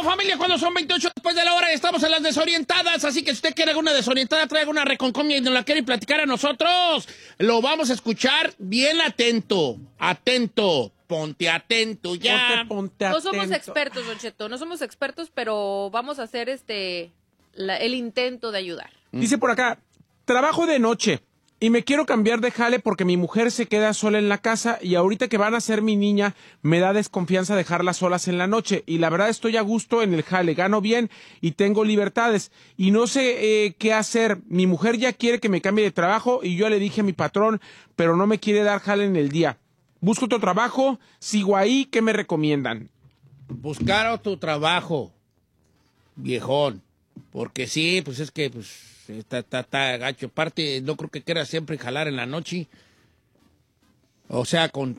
familia, cuando son 28 después de la hora, estamos en las desorientadas, así que si usted quiere una desorientada, traiga una reconcomia y nos la quiere platicar a nosotros. Lo vamos a escuchar bien atento, ponte atento ya. Ponte atento. No somos expertos, Don Cheto, no somos expertos, pero vamos a hacer el intento de ayudar. Dice por acá, trabajo de noche y me quiero cambiar de jale porque mi mujer se queda sola en la casa y ahorita que van a ser mi niña me da desconfianza dejarlas solas en la noche y la verdad estoy a gusto en el jale, gano bien y tengo libertades y no sé qué hacer. Mi mujer ya quiere que me cambie de trabajo y yo le dije a mi patrón, pero no me quiere dar jale en el día. Busco otro trabajo, sigo ahí, ¿qué me recomiendan? Buscar otro trabajo, viejón, porque sí, pues es que está gacho. Aparte, no creo que quiera siempre jalar en la noche. O sea, ¿cómo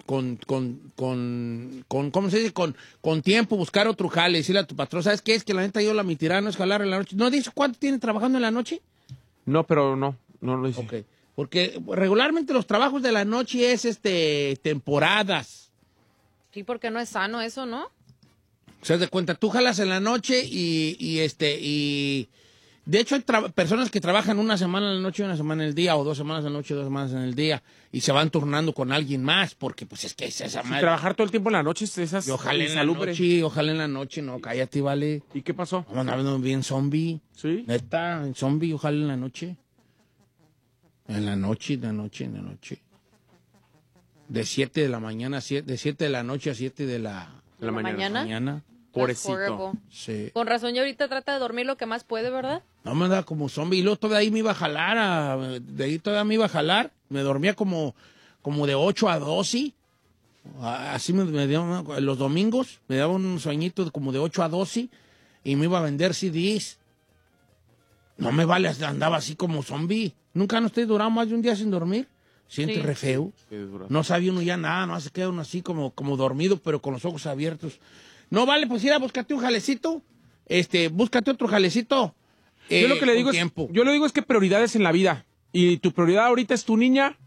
se dice? Con tiempo, buscar otro jale, decirle a tu patrón, ¿sabes qué? Es que la neta yo mi tirada no es jalar en la noche. ¿No dice cuánto tiene trabajando en la noche? No, pero no lo dice. Ok, porque regularmente los trabajos de la noche es temporadas. Sí, porque no es sano eso, ¿no? O sea, de cuenta, tú jalas en la noche y de hecho hay personas que trabajan una semana en la noche y una semana en el día, o 2 semanas en la noche y 2 semanas en el día, y se van turnando con alguien más, porque pues es que es esa madre. Trabajar todo el tiempo en la noche es esas. Ojalá en la noche, ojalá en la noche, no, cállate, vale. ¿Y qué pasó? Vamos andando bien zombie. ¿Sí? Neta, en zombie, ojalá en la noche. En la noche. De 7 de la mañana, de 7 de la noche a 7 de la mañana. Pobrecito. Sí. Con razón, ya ahorita trata de dormir lo que más puede, ¿verdad? No me andaba como zombie. Y luego todavía ahí me iba a jalar. De ahí todavía me iba a jalar. Me dormía como de 8 a 12. Así me dio los domingos. Me daba un sueñito como de 8 a 12. Y me iba a vender CDs. No me vale, andaba así como zombie. ¿Nunca no estoy durado más de un día sin dormir? Siente re feo. No sabía uno ya nada. No se queda uno así como dormido, pero con los ojos abiertos. No vale, pues ir a búscate un jalecito. Búscate otro jalecito. Yo lo que le digo es que prioridades en la vida. Y tu prioridad ahorita es tu niña.